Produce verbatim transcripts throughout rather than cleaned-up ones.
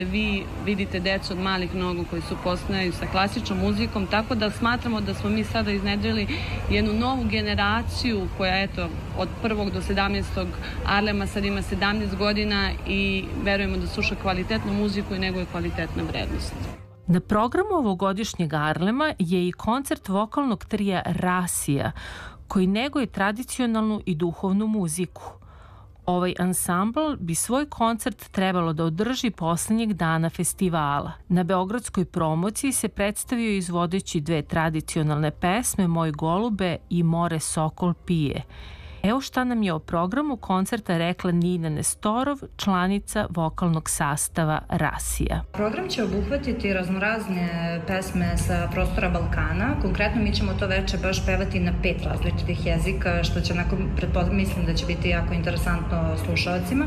Vi vidite decu od malih nogu koji su upoznaju sa klasičnom muzikom, tako da smatramo da smo mi sada iznedrili jednu novu generaciju koja, eto, od prvog do sedamnaestog Arlema sad ima sedamnaest godina i verujemo da sluša kvalitetnu muziku i neguje kvalitetna vrednost. Na programu ovogodišnjeg Arlema je i koncert vokalnog trija Rasija, koji neguje tradicionalnu i duhovnu muziku. Ovaj ansambl bi svoj koncert trebalo da održi poslednjeg dana festivala. Na beogradskoj promociji se predstavio izvodeći dve tradicionalne pesme Moj golube i More sokol pije. Evo šta nam je o programu koncerta rekla Nina Nestorov, članica vokalnog sastava Rasija. Program će obuhvatiti raznorazne pesme sa prostora Balkana. Konkretno mi ćemo to veče baš pevati na pet različitih jezika, što će nakon, mislim da će biti jako interesantno slušalcima.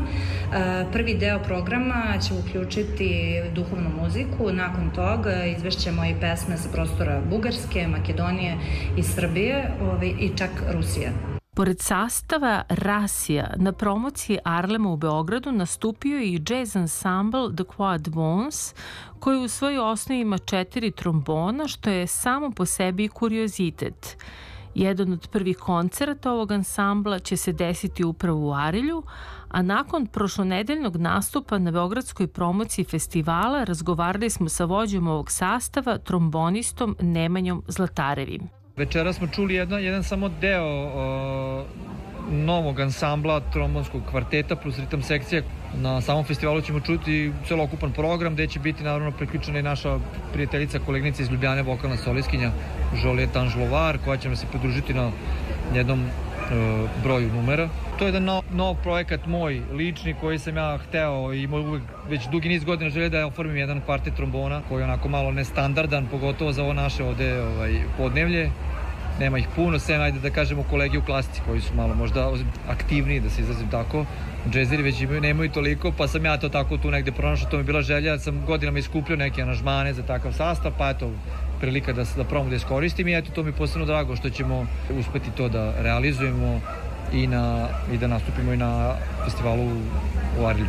Prvi deo programa će uključiti duhovnu muziku, nakon toga izvešćemo i pesme sa prostora Bugarske, Makedonije i Srbije i čak Rusije. Pored sastava Rasija, na promociji Arlema u Beogradu nastupio je i jazz ansambl The Quad Bones, koji u svojoj osnovi ima četiri trombona, što je samo po sebi kuriozitet. Jedan od prvih koncerata ovog ansambla će se desiti upravo u Arilju, a nakon prošlonedeljnog nastupa na beogradskoj promociji festivala razgovarali smo sa vođom ovog sastava, trombonistom Nemanjom Zlatarevim. Večera smo čuli jedan, jedan samo deo o, novog ansambla trombonskog kvarteta plus ritam sekcija. Na samom festivalu ćemo čuti celokupan program gde će biti naravno priključena i naša prijateljica, koleginica iz Ljubljane, vokalna solistkinja Juliette Angelovar, koja će nam se pridružiti na jednom e, broju numera. To je jedan nov, nov projekat moj, lični, koji sam ja hteo i uvek već dugi niz godina želio da oformim jedan kvartet trombona koji je onako malo nestandardan, pogotovo za ovo naše ovde ovaj, podnevlje. Nema ih puno, sve ajde da kažemo kolegi u klasici koji su malo možda aktivniji, da se izrazim tako. Džezeri već imaju, nemaju toliko, pa sam ja to tako tu negde pronašao, to mi je bila želja, sam godinama iskupljao neke aranžmane za takav sastav, pa eto, prilika da, da probam da iskoristim i eto, to mi je posebno drago što ćemo uspeti to da realizujemo i, na, i da nastupimo i na festivalu u Arilju.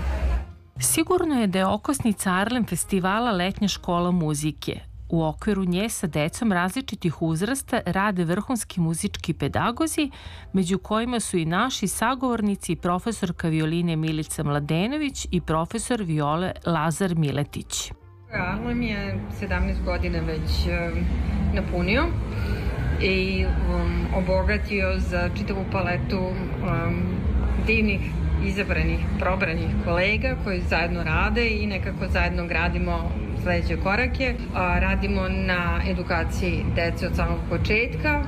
Sigurno je da je okosnica Arlem festivala letnja škola muzike. U okviru nje sa decom različitih uzrasta rade vrhunski muzički pedagozi, među kojima su i naši sagovornici profesorka violine Milica Mladenović i profesor viole Lazar Miletić. Arlem je sedamnaest godina već um, napunio i um, obogatio za čitavu paletu um, divnih, izabranih, probranih kolega koji zajedno rade i nekako zajedno gradimo sledeće korake. Radimo na edukaciji dece od samog početka.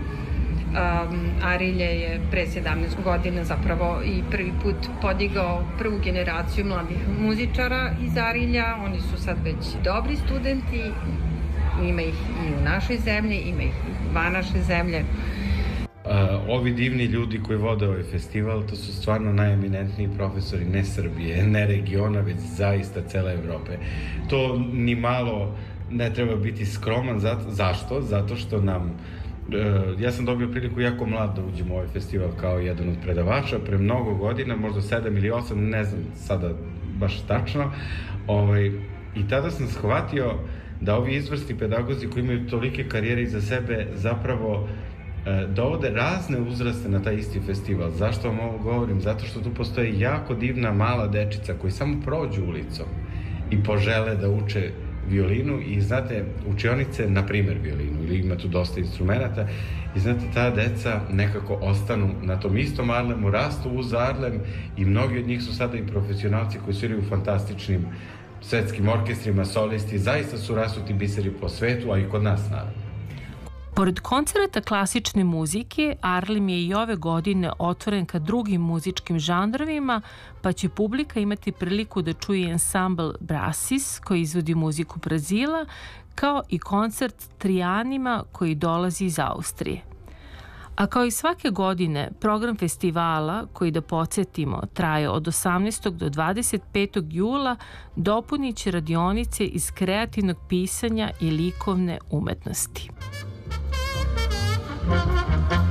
Arilje je pre sedamnaest godina zapravo i prvi put podigao prvu generaciju mladih muzičara iz Arilja. Oni su sad već dobri studenti, ima ih i u našoj zemlji, ima ih i van naše zemlje. Uh, ovi divni ljudi koji vode ovaj festival, to su stvarno najeminentniji profesori ne Srbije, ne regiona, već zaista cele Evrope. To ni malo ne treba biti skroman. Zato, zašto? Zato što nam uh, ja sam dobio priliku jako mlad da uđem u ovaj festival kao jedan od predavača pre mnogo godina, možda sedam ili osam, ne znam sada baš tačno. Ovaj, I tada sam shvatio da ovi izvrsni pedagozi koji imaju tolike karijere iza sebe zapravo dovode razne uzraste na taj isti festival. Zašto vam ovo govorim? Zato što tu postoji jako divna mala dečica koji samo prođu ulicom i požele da uče violinu i znate, učionice, na primer violinu, ili ima tu dosta instrumenta i znate, ta deca nekako ostanu na tom istom Arlemu, rastu uz Arlem i mnogi od njih su sada i profesionalci koji sviraju u fantastičnim svetskim orkestrima, solisti, zaista su rasuti biseri po svetu, a i kod nas naravno. Pored koncerata klasične muzike, Arlem je i ove godine otvoren ka drugim muzičkim žanrovima, pa će publika imati priliku da čuje ansambl Brasis, koji izvodi muziku Brazila, kao i koncert Trijanima, koji dolazi iz Austrije. A kao i svake godine, program festivala, koji da podsjetimo traje od osamnaestog do dvadeset petog jula, dopunit će radionice iz kreativnog pisanja i likovne umetnosti. Thank you.